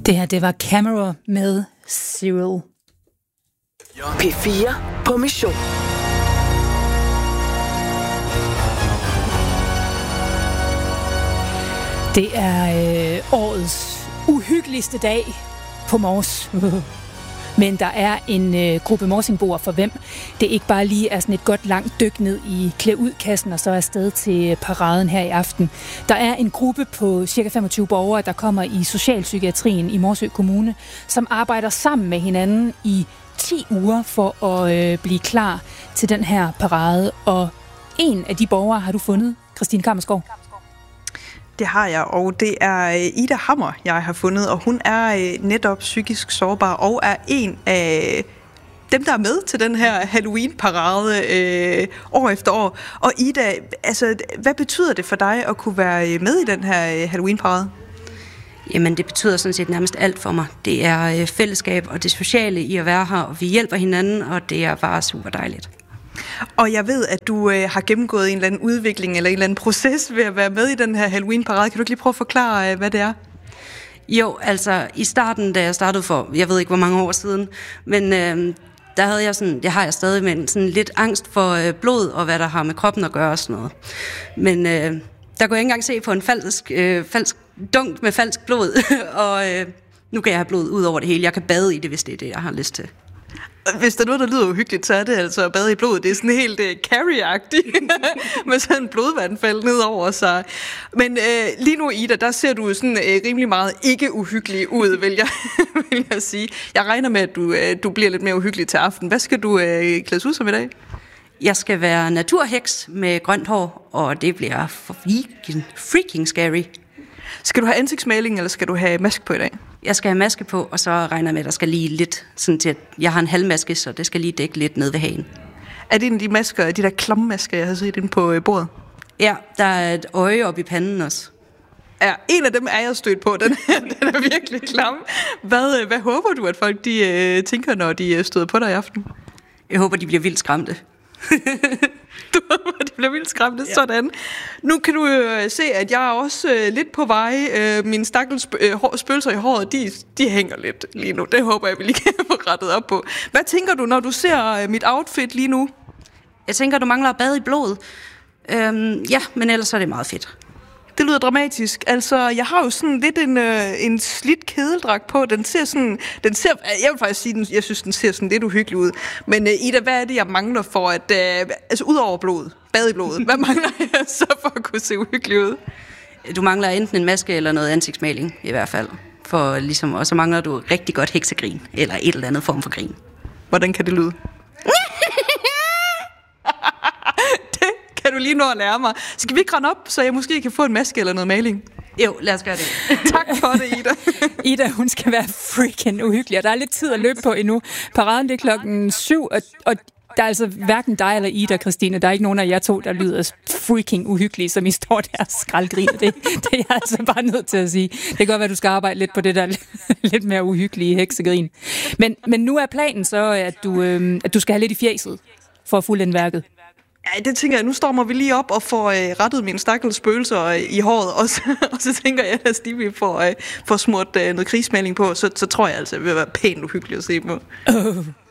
Det her, det var Camera med Cyril. P4 på mission. Det er årets uhyggeligste dag på Mors. Men der er en gruppe morsingboer, for hvem det ikke bare lige er sådan et godt langt dyk ned i klæd ud-kassen og så afsted til paraden her i aften. Der er en gruppe på ca. 25 borgere, der kommer i socialpsykiatrien i Morsø Kommune, som arbejder sammen med hinanden i 10 uger for at blive klar til den her parade. Og en af de borgere har du fundet, Christine Kammersgaard. Det har jeg, og det er Ida Hammer, jeg har fundet, og hun er netop psykisk sårbar og er en af dem, der er med til den her Halloween-parade år efter år. Og Ida, altså, hvad betyder det for dig at kunne være med i den her Halloween-parade? Jamen, det betyder sådan set nærmest alt for mig. Det er fællesskab og det sociale i at være her, og vi hjælper hinanden, og det er bare super dejligt. Og jeg ved, at du har gennemgået en eller anden udvikling eller en eller anden proces ved at være med i den her Halloween-parade. Kan du ikke lige prøve at forklare, hvad det er? Jo, altså i starten, da jeg startede for, jeg ved ikke hvor mange år siden, men der havde jeg sådan, det har jeg stadig, men sådan lidt angst for blod og hvad der har med kroppen at gøre og sådan noget. Men der kunne jeg ikke engang se på en falsk dunk med falsk blod, og nu kan jeg have blod ud over det hele. Jeg kan bade i det, hvis det er det, jeg har lyst til. Hvis der er noget, der lyder uhyggeligt, så er det altså at bade i blod. Det er sådan helt Carrie-agtigt, med sådan en blodvandfald ned over sig. Men lige nu, Ida, der ser du sådan rimelig meget ikke uhyggelig ud, vil jeg sige. Jeg regner med, at du bliver lidt mere uhyggelig til aften. Hvad skal du klædes ud som i dag? Jeg skal være naturheks med grønt hår, og det bliver freaking scary. Skal du have ansigtsmaling, eller skal du have maske på i dag? Jeg skal have maske på, og så regner jeg med, at der skal lige lidt, sådan til at jeg har en halvmaske, så det skal lige dække lidt ned ved hagen. Er det en af de masker, de der klammasker, jeg har set inde på bordet? Ja, der er et øje oppe i panden også. Ja, en af dem er jeg stødt på. Den er virkelig klam. Hvad håber du, at folk de tænker, når de støder på dig i aften? Jeg håber, de bliver vildt skræmte. Du håber, de bliver vildt skræmte, ja. Sådan. Nu kan du se, at jeg er også lidt på vej. Mine stakkels spøgelser i håret, de hænger lidt lige nu. Det håber jeg, vi lige kan få rettet op på. Hvad tænker du, når du ser mit outfit lige nu? Jeg tænker, du mangler at bade i blod. Ja, men ellers er det meget fedt. Det lyder dramatisk. Altså, jeg har jo sådan lidt en slidt kedeldragt på. Den ser, jeg vil faktisk sige, jeg synes, den ser sådan lidt uhyggelig ud. Men Ida, hvad er det, jeg mangler for at, altså ud over blodet, bade i blodet, hvad mangler jeg så for at kunne se uhyggelig ud? Du mangler enten en maske eller noget ansigtsmaling, i hvert fald. For ligesom, og så mangler du rigtig godt heksegrin, eller et eller andet form for grin. Hvordan kan det lyde? Kan du lige nå at lære mig? Skal vi ikke rende op, så jeg måske kan få en maske eller noget maling? Jo, lad os gøre det. Tak for det, Ida. Ida, hun skal være freaking uhyggelig, og der er lidt tid at løbe på endnu. Paraden, det er 7:00, og der er altså hverken dig eller Ida, Christine. Der er ikke nogen af jer to, der lyder freaking uhyggelige, som I står der og skraldgriner. Det er jeg altså bare nødt til at sige. Det kan godt være, at du skal arbejde lidt på det der lidt mere uhyggelige heksegrin. Men nu er planen så, at du skal have lidt i fjæset for at fuldende værket. Ja, det tænker jeg. Nu stormer vi lige op og får rettet mine stakkels spøgelser i håret. Og så tænker jeg, at Stevie får smurt noget krigsmaling på. Så tror jeg altså, at det vil være pænt uhyggeligt at se på.